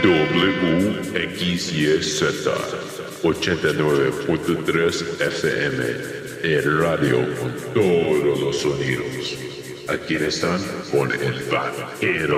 WXYZ 89.3 FM, el radio con todos los sonidos. Aquí están con el vaquero.